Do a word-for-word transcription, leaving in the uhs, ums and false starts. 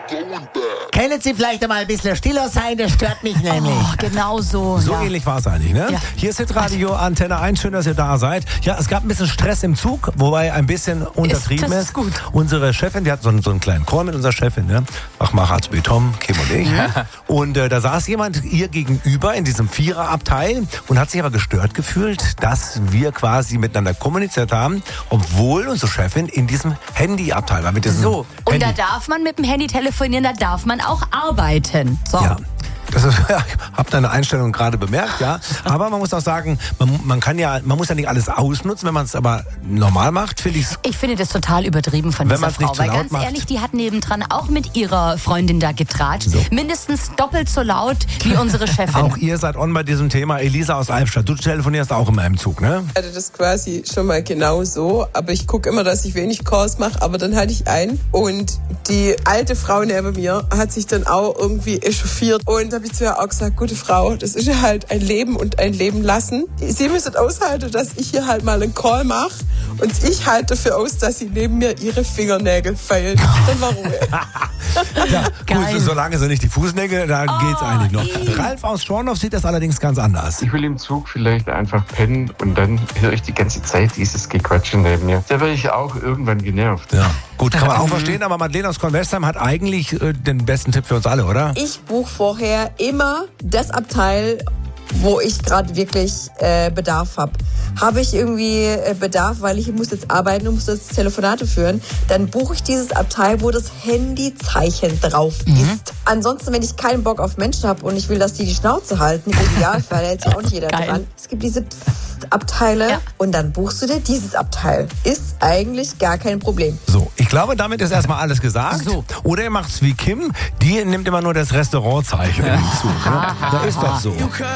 Können Sie vielleicht einmal ein bisschen stiller sein? Das stört mich nämlich. Oh, genau so. So ja. ähnlich war es eigentlich, ne? Ja. Hier ist Hitradio Antenne eins, schön, dass ihr da seid. Ja, es gab ein bisschen Stress im Zug, wobei ein bisschen untertrieben ist. Das ist. ist gut. Unsere Chefin, die hat so einen, so einen kleinen Chor mit unserer Chefin, ne? Mach als Beton, Kim und ich. Mhm. Und äh, da saß jemand ihr gegenüber in diesem Viererabteil und hat sich aber gestört gefühlt, dass wir quasi miteinander kommuniziert haben, obwohl unsere Chefin in diesem Handyabteil war. Mit diesem So, und Handy. da darf man mit dem Handy telefonieren, da darf man auch arbeiten. So. Ja. Das ist, ja, ich habe deine Einstellung gerade bemerkt, ja. Aber man muss auch sagen, man, man kann ja, man muss ja nicht alles ausnutzen, wenn man es aber normal macht, finde ich. Ich finde das total übertrieben von Wenn dieser man's nicht Frau, zu weil laut ganz macht. ehrlich, die hat nebendran auch mit ihrer Freundin da getratscht. So. Mindestens doppelt so laut wie unsere Chefin. Auch ihr seid on bei diesem Thema. Elisa aus Albstadt, du telefonierst auch immer im Zug, ne? Ich hatte das quasi schon mal genau so, aber ich gucke immer, dass ich wenig Calls mache, aber dann hatte ich einen und die alte Frau neben mir hat sich dann auch irgendwie echauffiert und habe ich zu ihr auch gesagt, gute Frau, das ist ja halt ein Leben und ein Leben lassen. Sie müssen aushalten, dass ich hier halt mal einen Call mache und ich halte dafür aus, dass sie neben mir ihre Fingernägel feilt. Dann war Ruhe. Ja, Geil. gut, solange sie nicht die Fußnägel, da Oh, geht's eigentlich noch. ii. Ralf aus Schorndorf sieht das allerdings ganz anders. Ich will im Zug vielleicht einfach pennen und dann höre ich die ganze Zeit dieses Gequatsche neben mir. Da werde ich auch irgendwann genervt. Ja, gut, kann man auch verstehen, aber Madeleine aus Kornwestheim hat eigentlich äh, den besten Tipp für uns alle, oder? Ich buche vorher immer das Abteil, wo ich gerade wirklich äh, Bedarf habe. Habe ich irgendwie äh, Bedarf, weil ich muss jetzt arbeiten und muss jetzt Telefonate führen, dann buche ich dieses Abteil, wo das Handyzeichen drauf ist. Ansonsten, wenn ich keinen Bock auf Menschen habe und ich will, dass die die Schnauze halten, im Idealfall hält sich auch nicht jeder Geil. dran. Es gibt diese Psst-Abteile Ja. und dann buchst du dir dieses Abteil. Ist eigentlich gar kein Problem. So, ich glaube, damit ist erstmal alles gesagt. So. Oder ihr macht's wie Kim, die nimmt immer nur das Restaurantzeichen im Zug. Ne? Da ist doch so.